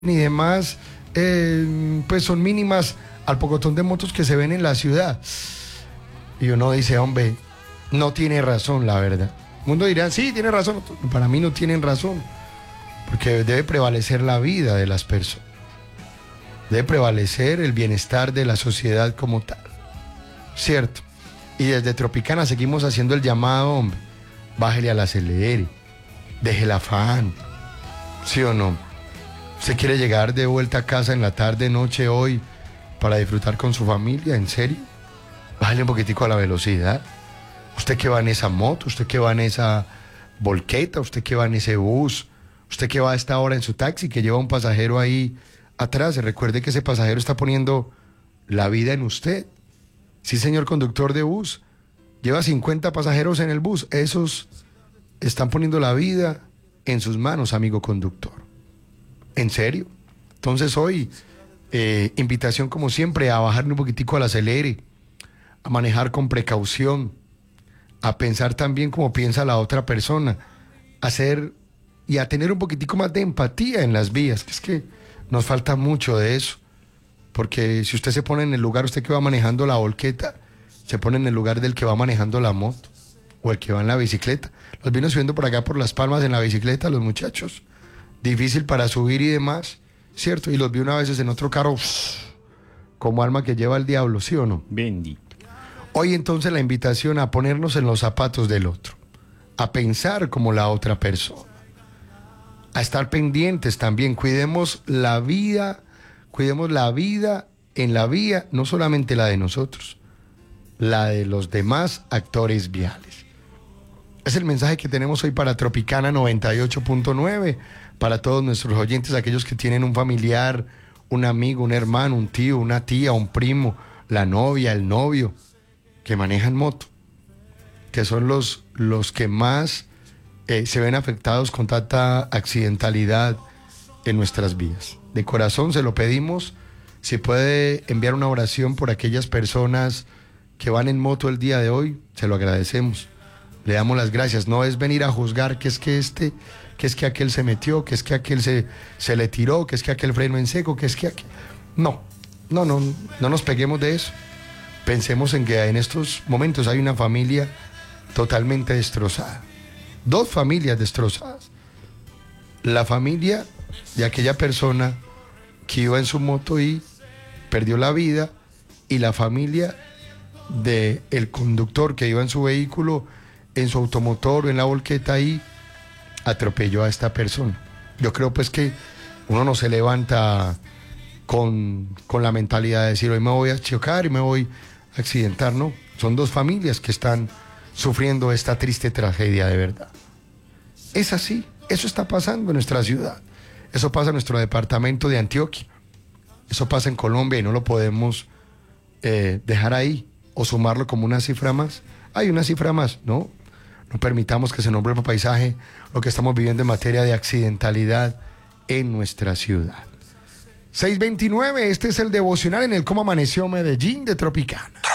y demás, pues son mínimas al pocotón de motos que se ven en la ciudad. Y uno dice, hombre, no tiene razón, la verdad. El mundo dirá, sí, tiene razón. Para mí no tienen razón, porque debe prevalecer la vida de las personas. Debe prevalecer el bienestar de la sociedad como tal. ¿Cierto? Y desde Tropicana seguimos haciendo el llamado, hombre. Bájele al acelere. Deje el afán. ¿Sí o no? ¿Usted quiere llegar de vuelta a casa en la tarde, noche, hoy, para disfrutar con su familia? ¿En serio? Bájale un poquitico a la velocidad. ¿Usted que va en esa moto? ¿Usted que va en esa volqueta? ¿Usted que va en ese bus? ¿Usted que va a esta hora en su taxi, que lleva un pasajero ahí atrás? Recuerde que ese pasajero está poniendo la vida en usted. Sí, señor conductor de bus. Lleva 50 pasajeros en el bus. Esos están poniendo la vida en sus manos, amigo conductor. ¿En serio? Entonces hoy, invitación como siempre a bajarle un poquitico al acelere, a manejar con precaución, a pensar también como piensa la otra persona, a hacer y a tener un poquitico más de empatía en las vías, que es que nos falta mucho de eso, porque si usted se pone en el lugar, usted que va manejando la volqueta, se pone en el lugar del que va manejando la moto, o el que va en la bicicleta. Los vino subiendo por acá por Las Palmas en la bicicleta, los muchachos, difícil para subir y demás, ¿cierto? Y los vi una vez en otro carro, como alma que lleva el diablo, ¿sí o no? Bendito. Hoy entonces la invitación a ponernos en los zapatos del otro, a pensar como la otra persona, a estar pendientes también, cuidemos la vida en la vía, no solamente la de nosotros, la de los demás actores viales. Es el mensaje que tenemos hoy para Tropicana 98.9, para todos nuestros oyentes, aquellos que tienen un familiar, un amigo, un hermano, un tío, una tía, un primo, la novia, el novio, que manejan moto, que son los que más se ven afectados con tanta accidentalidad en nuestras vías. De corazón se lo pedimos, si puede enviar una oración por aquellas personas que van en moto el día de hoy, se lo agradecemos. Le damos las gracias. No es venir a juzgar que es que aquel se metió, que es que aquel se le tiró, que es que aquel freno en seco, que es que aquel... No nos peguemos de eso. Pensemos en que en estos momentos hay una familia totalmente destrozada. 2 familias destrozadas. La familia de aquella persona que iba en su moto y perdió la vida, y la familia del conductor que iba en su vehículo, en su automotor o en la volqueta y atropelló a esta persona. Yo creo pues que uno no se levanta con la mentalidad de decir hoy me voy a chocar y me voy a accidentar, no. Son 2 familias que están sufriendo esta triste tragedia de verdad. Es así, eso está pasando en nuestra ciudad, eso pasa en nuestro departamento de Antioquia, eso pasa en Colombia y no lo podemos dejar ahí o sumarlo como una cifra más. Hay una cifra más, ¿no? No permitamos que se nombre por paisaje lo que estamos viviendo en materia de accidentalidad en nuestra ciudad. 6:29, este es el devocional en el Cómo Amaneció Medellín de Tropicana.